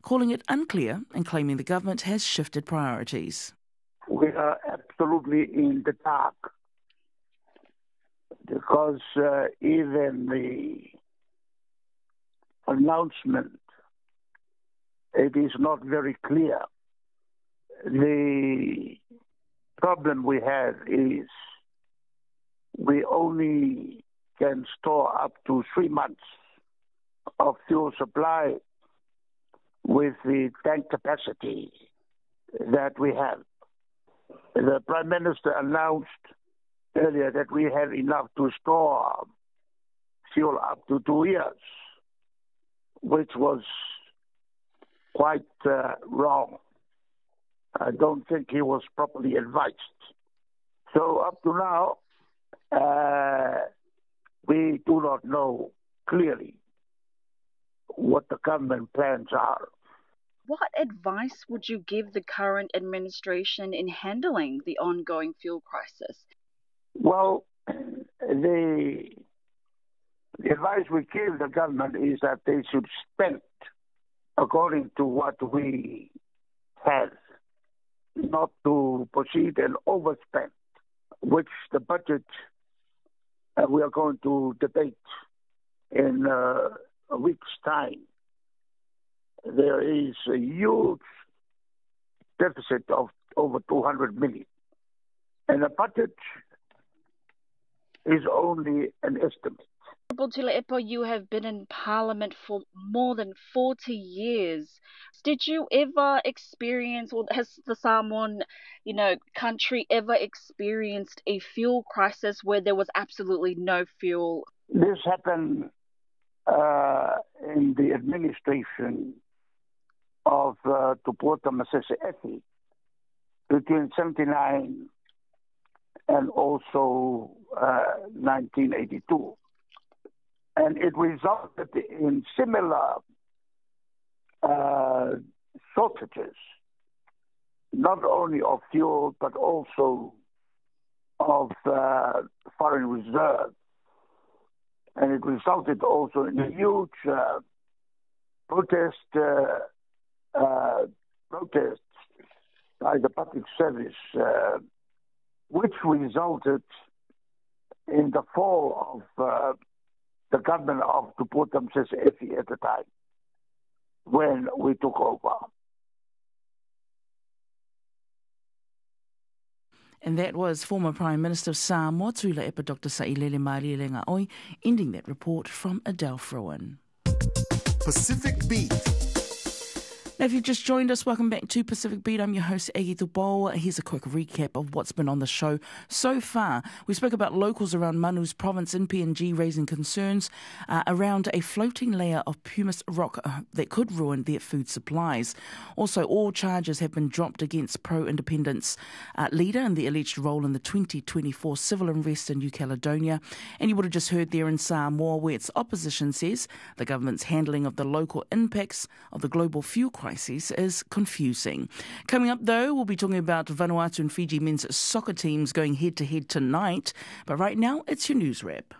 calling it unclear and claiming the government has shifted priorities. We are absolutely in the dark because even the announcement, it is not very clear. The problem we have is we only can store up to 3 months of fuel supply with the tank capacity that we have. The Prime Minister announced earlier that we have enough to store fuel up to 2 years, which was quite wrong. I don't think he was properly advised. So up to now, we do not know clearly what the government plans are. What advice would you give the current administration in handling the ongoing fuel crisis? Well, the advice we give the government is that they should spend according to what we have, not to proceed and overspend, which the budget we are going to debate in a week's time. There is a huge deficit of over 200 million. And the budget is only an estimate. Honourable Tula Epo, you have been in Parliament for more than 40 years. Did you ever experience, or has the Samoan, country ever experienced a fuel crisis where there was absolutely no fuel? This happened in the administration of Tupoutoʻa Masese Efi between 1979 and also 1982. And it resulted in similar shortages, not only of fuel, but also of foreign reserves. And it resulted also in a huge protests by the public service, which resulted in the fall of the government of Tupoutoʻa Masese Efi at the time, when we took over. And that was former Prime Minister of Samoa, Tula Epa Dr. Sailele Marialenga Oi, ending that report from Adele Fruin. Pacific Beat. Now, if you've just joined us, welcome back to Pacific Beat. I'm your host, Aggie Tupoa. Here's a quick recap of what's been on the show so far. We spoke about locals around Manu's province in PNG raising concerns around a floating layer of pumice rock that could ruin their food supplies. Also, all charges have been dropped against pro-independence leader and the alleged role in the 2024 civil unrest in New Caledonia. And you would have just heard there in Samoa where its opposition says the government's handling of the local impacts of the global fuel crisis is confusing. Coming up, though, we'll be talking about Vanuatu and Fiji men's soccer teams going head-to-head tonight. But right now, it's your news wrap.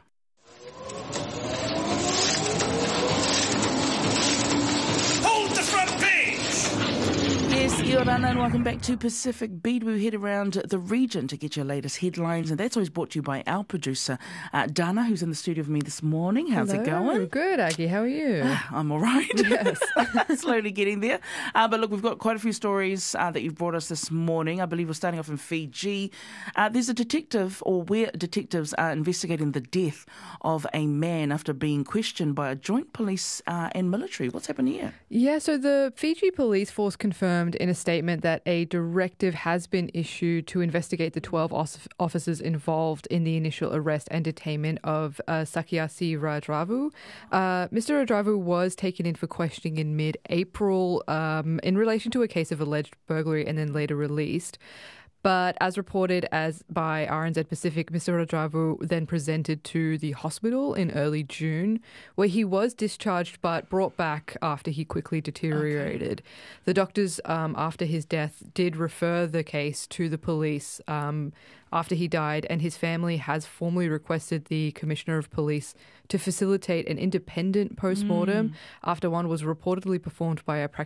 Hold the front page! Yes, Ia ora and welcome back to Pacific Beat. We head around the region to get your latest headlines, and that's always brought to you by our producer, Dana, who's in the studio with me this morning. How's it going? Good, Aggie. How are you? I'm all right. Yes. Slowly getting there. But look, we've got quite a few stories that you've brought us this morning. I believe we're starting off in Fiji. There's a detective, or where detectives are investigating the death of a man after being questioned by a joint police and military. What's happened here? Yeah, so the Fiji police force confirmed in a statement that a directive has been issued to investigate the 12 officers involved in the initial arrest and detainment of Sakiasi Radravu. Mr. Radravu was taken in for questioning in mid-April in relation to a case of alleged burglary and then later released. But as reported by RNZ Pacific, Mr. Radravu then presented to the hospital in early June, where he was discharged but brought back after he quickly deteriorated. Okay. The doctors, after his death, did refer the case to the police after he died, and his family has formally requested the Commissioner of Police to facilitate an independent post-mortem after one was reportedly performed by a